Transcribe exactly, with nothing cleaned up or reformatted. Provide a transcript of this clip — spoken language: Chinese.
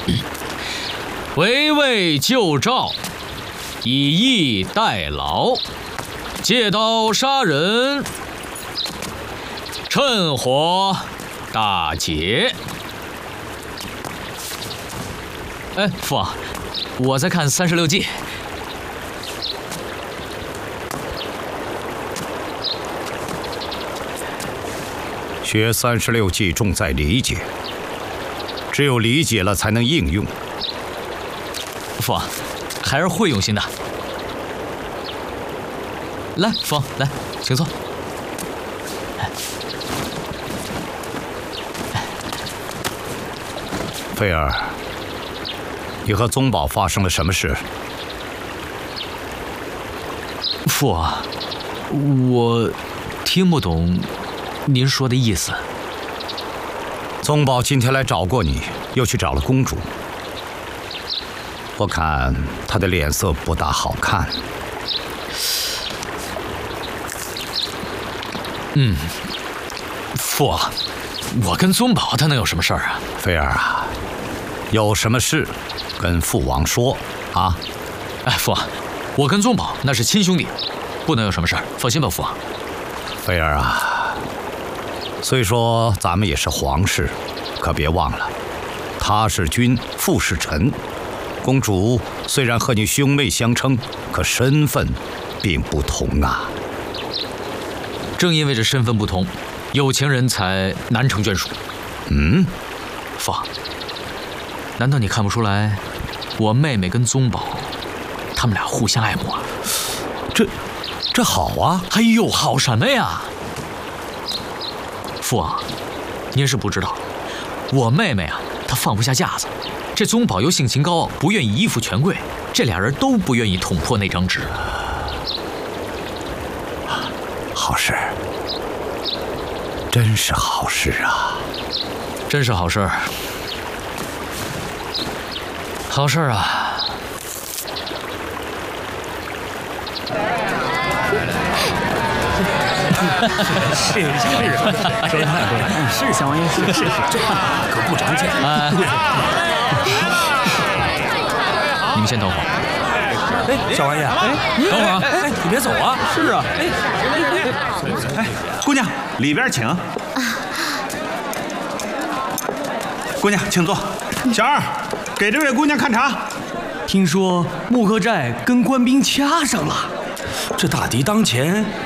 围魏救赵，以逸待劳，借刀杀人，趁火打劫。哎，父王，我在看《三十六计》。 学三十六计重在理解，只有理解了才能应用。 父王，孩儿会用心的。来，父王，来，请坐。 菲儿，你和宗保发生了什么事？ 父王，我听不懂您说的意思。 宗保今天来找过你，又去找了公主。我看他的脸色不大好看。 嗯，父王，我跟宗保他能有什么事儿啊？ 菲儿啊，有什么事跟父王说啊？ 哎，父王，我跟宗保那是亲兄弟，不能有什么事儿，放心吧，父王。 菲儿啊，虽说咱们也是皇室，可别忘了，他是君，父是臣。公主虽然和你兄妹相称，可身份并不同啊。 正因为这身份不同，有情人才难成眷属。 嗯， 父王，难道你看不出来，我妹妹跟宗保，他们俩互相爱慕啊？ 这，这好啊！ 哎呦，好什么呀？父王，您是不知道，我妹妹啊，她放不下架子。这宗保又性情高傲，不愿意依附权贵，这俩人都不愿意捅破那张纸。 好事，真是好事啊！ 真是好事，好事啊！ 是是，说的太对了，是小王爷，是是，这可不常见。 哎，你们先等会儿。 哎，小王爷，哎， 等会儿啊！ 哎，你别走啊！是啊，哎， 哎，姑娘，里边请。姑娘，请坐。小二，给这位姑娘看茶。 听说木克寨跟官兵掐上了，这大敌当前，